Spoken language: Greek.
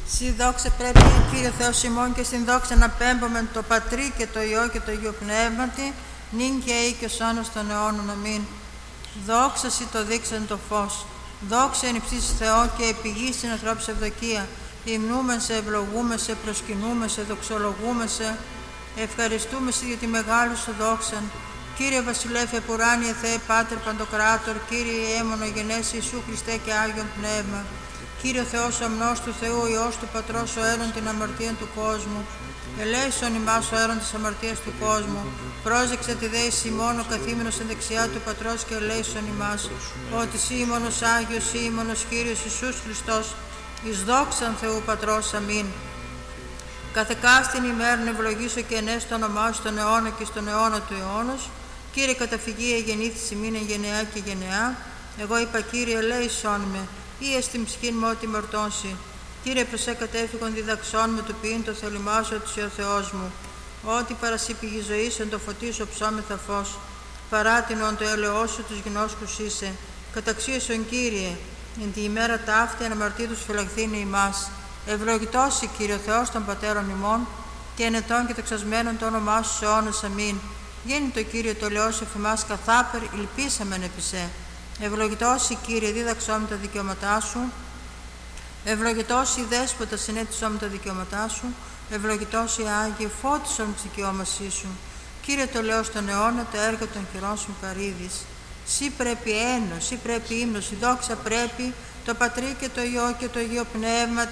Συ δόξα πρέπει, Κύριε Θεός ημών, και στην δόξα να πέμπομεν το Πατρί και το Υιό και το Υιό Πνεύματι, νυν και ή και ως άνος των αιώνων. Αμήν. Δόξα Συ το δείξαν το φως. Δόξα εν υψίς Θεό και επιγείς στην ανθρώπης ευδοκία. Υμνούμε σε, ευλογούμε σε, προσκυνούμε σε, δοξολογούμε σε, ευχαριστούμε σε για τη μεγάλη σου δόξαν. Κύριε Βασιλεύ επουράνιε Θεέ Πάτερ Παντοκράτορ, Κύριε έμονο γενέση Ιησού Χριστέ και Άγιον Πνεύμα. Κύριε Θεός αμνός του Θεού, Υιός του Πατρός, ο έρων την αμαρτία του κόσμου. Ελέησον ημάς ο έρων της αμαρτίας του κόσμου. Πρόσεξε τη δέηση ημών ο καθήμενος εν δεξιά του Πατρός και ελέησον ημάς. Ότι Συ ημώνος Άγιος, Συ ημώνος Κύριος Ιησούς Χριστός, εις δόξαν Θεού Πατρός. Αμήν. Καθεκάστην ημέρων ευλογήσω και ενές το όνομά σου στον αιώνα και στον αιώνα του αιώνος. Κύριε καταφυγή εγεννήθης ημίν εν γενεά και γενεά. Εγώ είπα, Κύριε ελέησον με, ή εστιν ψυχήν μου ότι μορτώσει. Κύριε προσέ κατέφυγον διδαξών με του ποιήν το θέλημά σου ότι ο Θεός μου. Ότι παρασύ πηγή ζωής εν το φωτίσω ψώμεθα φως. Παράτηνον το ελαιός σου τους γινώσκους είσαι. Καταξίωσον Κύριε, εν τη ημέρα ταύτη αναμαρτήτους φυλαχθήνε ημάς. Ευλογητός Κύριε ο Θεός των πατέρων ημών και ενετών και τεξασμένων το όνομά σου σε αιώνας. Αμήν. Γέννη το Κύριε το ελαιός εφ' εμάς καθάπερ, ελπίσαμεν επί σε. Ευλογητός Κύριε, δίδαξόν τα δικαιώματά σου. Ευλογητός η Δέσποτα, συνέτησόν τα δικαιώματά σου. Ευλογητός η Άγιε, φώτισον της δικαιώμασή σου. Κύριε το λέω στον αιώνα, τα έργα των χειρών σου παρήδης. Συ πρέπει ένος, Συ πρέπει ύμνος, η δόξα πρέπει το Πατρί και το Υιό και το Υιό Πνεύμα.